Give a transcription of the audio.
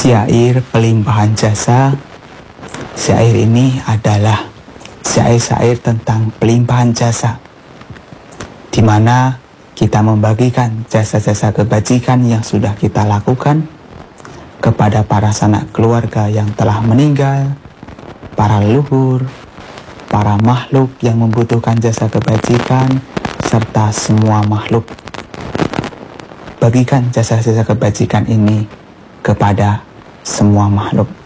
Syair pelimpahan jasa. Syair ini adalah syair-syair tentang pelimpahan jasa, di mana kita membagikan jasa-jasa kebajikan yang sudah kita lakukan kepada para sanak keluarga yang telah meninggal, para leluhur, para makhluk yang membutuhkan jasa kebajikan, serta semua makhluk. Bagikan jasa-jasa kebajikan ini kepada semua makhluk.